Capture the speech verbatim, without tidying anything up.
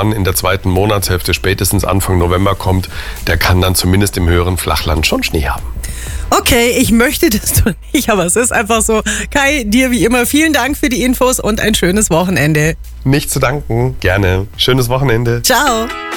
irgendwann in der zweiten Monatshälfte, spätestens Anfang November kommt, der kann dann zumindest im höheren Flachland schon Schnee haben. Okay, ich möchte das doch nicht, aber es ist einfach so. Kai, dir wie immer vielen Dank für die Infos und ein schönes Wochenende. Nicht zu danken, gerne. Schönes Wochenende. Ciao.